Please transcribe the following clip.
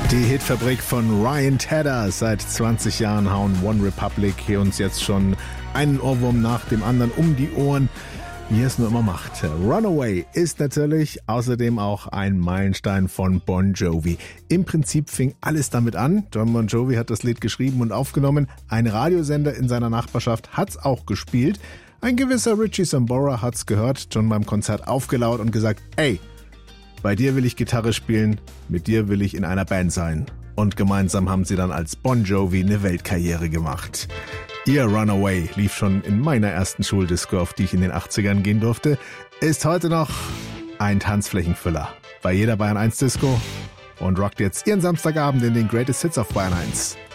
Die Hitfabrik von Ryan Tedder. Seit 20 Jahren hauen One Republic hier uns jetzt schon einen Ohrwurm nach dem anderen um die Ohren, wie er es nur immer macht. Runaway ist natürlich außerdem auch ein Meilenstein von Bon Jovi. Im Prinzip fing alles damit an. John Bon Jovi hat das Lied geschrieben und aufgenommen. Ein Radiosender in seiner Nachbarschaft hat's auch gespielt. Ein gewisser Richie Sambora hat's gehört, John beim Konzert aufgelauert und gesagt, ey, bei dir will ich Gitarre spielen, mit dir will ich in einer Band sein. Und gemeinsam haben sie dann als Bon Jovi eine Weltkarriere gemacht. Ihr Runaway lief schon in meiner ersten Schuldisco, auf die ich in den 80ern gehen durfte, ist heute noch ein Tanzflächenfüller bei jeder Bayern 1 Disco und rockt jetzt ihren Samstagabend in den Greatest Hits auf Bayern 1.